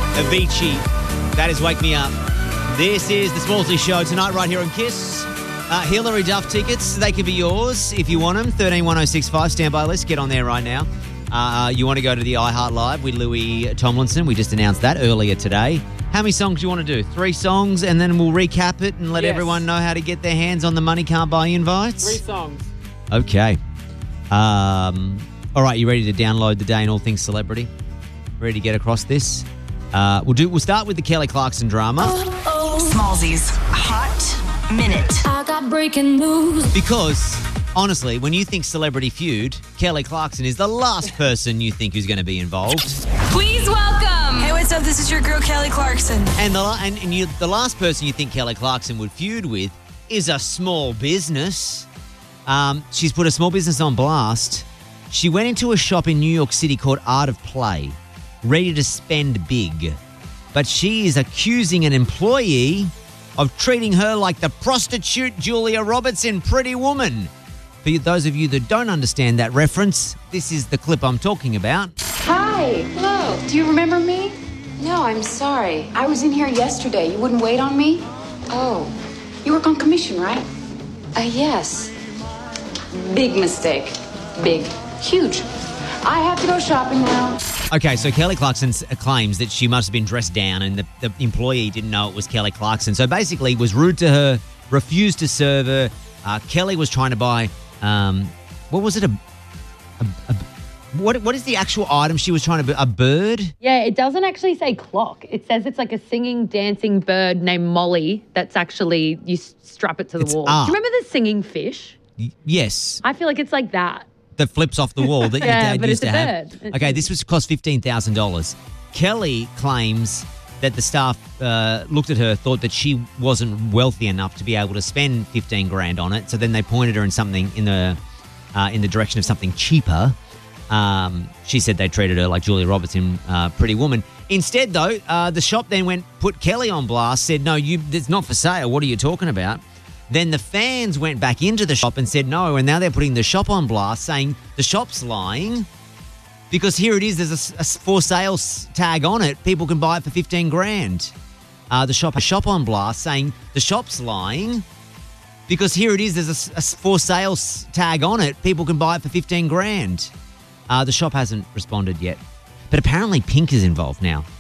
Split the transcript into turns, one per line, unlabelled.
Avicii. That is Wake Me Up. This is the Smallsy Show tonight right here on KISS. Hilary Duff tickets, they could be yours if you want them. 131065, standby list. Get on there right now. You want to go to the iHeart Live with Louis Tomlinson. We just announced that earlier today. How many songs do you want to do? 3 songs, and then we'll recap it and let everyone know how to get their hands on the Money Can't Buy invites?
3 songs.
Okay. All right, you ready to download the Day in All Things Celebrity? Ready to get across this? We'll start with the Kelly Clarkson drama.
Smallsy's Hot Minute.
I got breaking news.
Because, honestly, when you think Celebrity Feud, Kelly Clarkson is the last person you think who's going to be involved.
Please welcome. Hey, what's up? This is your girl, Kelly Clarkson.
And the last person you think Kelly Clarkson would feud with is a small business. She's put a small business on blast. She went into a shop in New York City called Art of Play, ready to spend big. But she is accusing an employee of treating her like the prostitute Julia Roberts in Pretty Woman. For those of you that don't understand that reference, this is the clip I'm talking about.
Hi. Hello. Do you remember me? No, I'm sorry. I was in here yesterday. You wouldn't wait on me? Oh. You work on commission, right? Yes. Big mistake. Big. Huge. I have to go shopping now.
Okay, so Kelly Clarkson claims that she must have been dressed down and the employee didn't know it was Kelly Clarkson. So basically was rude to her, refused to serve her. Kelly was trying to buy, what was it? What is the actual item she was trying to buy? A bird?
Yeah, it doesn't actually say clock. It says it's like a singing, dancing bird named Molly that's actually, you strap it to the wall.
art.
Do you remember the singing fish?
Yes.
I feel like it's like that.
That flips off the wall that your
Yeah,
dad
but
used
it's
to
a
have.
bird.
Okay, this was cost $15,000. Kelly claims that the staff looked at her, thought that she wasn't wealthy enough to be able to spend $15,000 on it. So then they pointed her in the direction of something cheaper. She said they treated her like Julia Roberts in Pretty Woman. Instead, though, the shop then put Kelly on blast, said, no, it's not for sale. What are you talking about? Then the fans went back into the shop and said no, and now they're putting the shop on blast, saying the shop's lying because here it is, there's a for sale tag on it. People can buy it for $15,000. The shop on blast, saying the shop's lying because here it is, there's a for sale tag on it. People can buy it for $15,000. The shop hasn't responded yet, but apparently Pink is involved now.